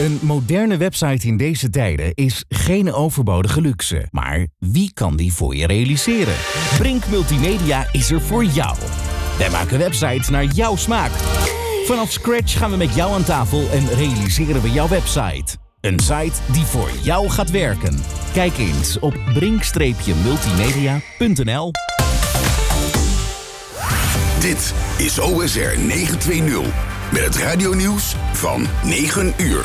Een moderne website in deze tijden is geen overbodige luxe. Maar wie kan die voor je realiseren? Brink Multimedia is er voor jou. Wij maken websites naar jouw smaak. Vanaf scratch gaan we met jou aan tafel en realiseren we jouw website. Een site die voor jou gaat werken. Kijk eens op brink-multimedia.nl. Dit is OSR 920 met het radionieuws van 9 uur.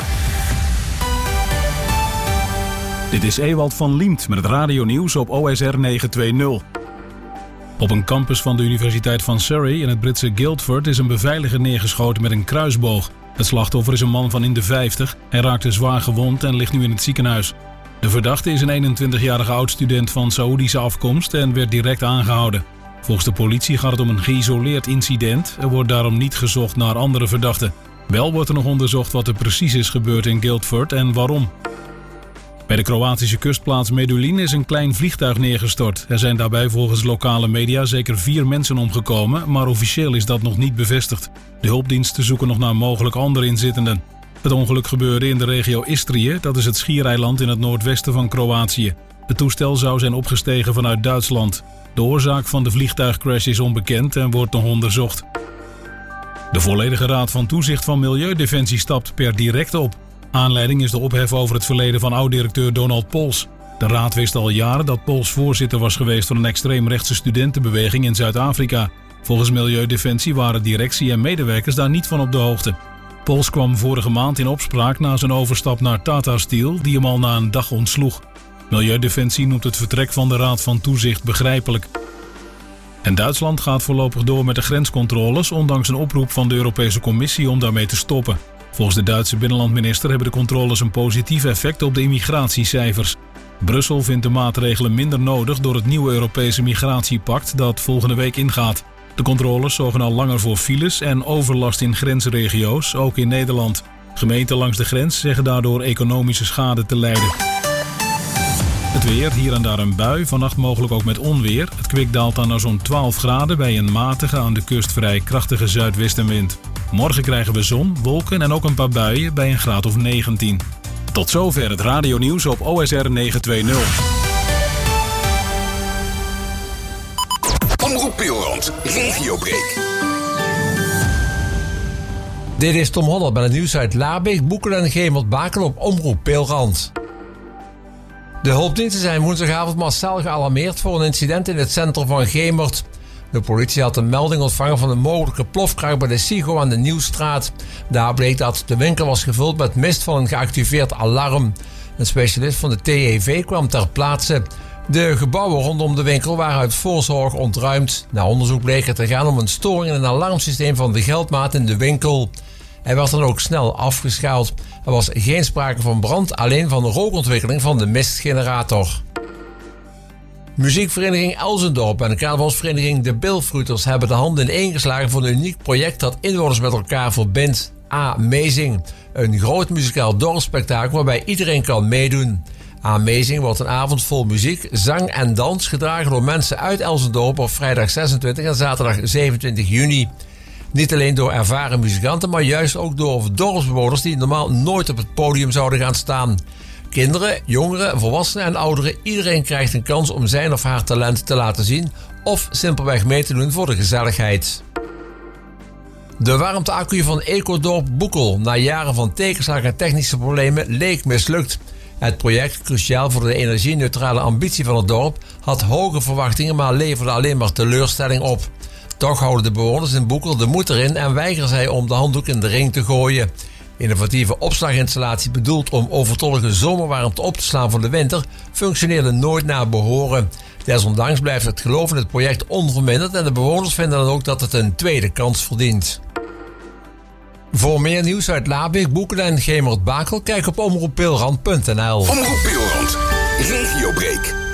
Dit is Ewald van Liemt met het radionieuws op OSR 920. Op een campus van de Universiteit van Surrey in het Britse Guildford is een beveiliger neergeschoten met een kruisboog. Het slachtoffer is een man van in de 50. Hij raakte zwaar gewond en ligt nu in het ziekenhuis. De verdachte is een 21-jarige oud-student van Saoedische afkomst en werd direct aangehouden. Volgens de politie gaat het om een geïsoleerd incident. Er wordt daarom niet gezocht naar andere verdachten. Wel wordt er nog onderzocht wat er precies is gebeurd in Guildford en waarom. Bij de Kroatische kustplaats Medulin is een klein vliegtuig neergestort. Er zijn daarbij volgens lokale media zeker 4 mensen omgekomen, maar officieel is dat nog niet bevestigd. De hulpdiensten zoeken nog naar mogelijk andere inzittenden. Het ongeluk gebeurde in de regio Istrië, dat is het schiereiland in het noordwesten van Kroatië. Het toestel zou zijn opgestegen vanuit Duitsland. De oorzaak van de vliegtuigcrash is onbekend en wordt nog onderzocht. De volledige raad van toezicht van Milieudefensie stapt per direct op. Aanleiding is de ophef over het verleden van oud-directeur Donald Pols. De raad wist al jaren dat Pols voorzitter was geweest van een extreemrechtse studentenbeweging in Zuid-Afrika. Volgens Milieudefensie waren directie en medewerkers daar niet van op de hoogte. Pols kwam vorige maand in opspraak na zijn overstap naar Tata Steel, die hem al na een dag ontsloeg. Milieudefensie noemt het vertrek van de Raad van Toezicht begrijpelijk. En Duitsland gaat voorlopig door met de grenscontroles, ondanks een oproep van de Europese Commissie om daarmee te stoppen. Volgens de Duitse binnenlandminister hebben de controles een positief effect op de immigratiecijfers. Brussel vindt de maatregelen minder nodig door het nieuwe Europese migratiepact dat volgende week ingaat. De controles zorgen al langer voor files en overlast in grensregio's, ook in Nederland. Gemeenten langs de grens zeggen daardoor economische schade te lijden. Het weer, hier en daar een bui, vannacht mogelijk ook met onweer. Het kwik daalt dan naar zo'n 12 graden bij een matige, aan de kust vrij krachtige zuidwestenwind. Morgen krijgen we zon, wolken en ook een paar buien bij een graad of 19. Tot zover het radionieuws op OSR 920. Omroep Peelrand, regiobreak. Dit is Tom Holler met het nieuws uit Laarbeek, Boekelen en Gemert-Bakel op Omroep Peelrand. De hulpdiensten zijn woensdagavond massaal gealarmeerd voor een incident in het centrum van Gemert. De politie had een melding ontvangen van een mogelijke plofkraak bij de Sigo aan de Nieuwstraat. Daar bleek dat de winkel was gevuld met mist van een geactiveerd alarm. Een specialist van de TEV kwam ter plaatse. De gebouwen rondom de winkel waren uit voorzorg ontruimd. Na onderzoek bleek het te gaan om een storing in een alarmsysteem van de geldmaat in de winkel. Hij werd dan ook snel afgeschaald. Er was geen sprake van brand, alleen van de rookontwikkeling van de mistgenerator. Muziekvereniging Elsendorp en de carnavalsvereniging De Bilfruiters hebben de handen ineengeslagen voor een uniek project dat inwoners met elkaar verbindt. Amazing, een groot muzikaal dorpsspektakel waarbij iedereen kan meedoen. Amazing wordt een avond vol muziek, zang en dans gedragen door mensen uit Elsendorp op vrijdag 26 en zaterdag 27 juni. Niet alleen door ervaren muzikanten, maar juist ook door dorpsbewoners die normaal nooit op het podium zouden gaan staan. Kinderen, jongeren, volwassenen en ouderen, iedereen krijgt een kans om zijn of haar talent te laten zien of simpelweg mee te doen voor de gezelligheid. De warmteaccu van Ecodorp Boekel, na jaren van tegenslag en technische problemen, leek mislukt. Het project, cruciaal voor de energie-neutrale ambitie van het dorp, had hoge verwachtingen, maar leverde alleen maar teleurstelling op. Toch houden de bewoners in Boekel de moed erin en weigeren zij om de handdoek in de ring te gooien. Innovatieve opslaginstallatie bedoeld om overtollige zomerwarmte op te slaan voor de winter functioneerde nooit naar behoren. Desondanks blijft het geloof in het project onverminderd en de bewoners vinden dan ook dat het een tweede kans verdient. Voor meer nieuws uit Laarbeek, Boekelen en Gemert-Bakel kijk op omroeppeelrand.nl. Omroep Peelrand, regiobreak.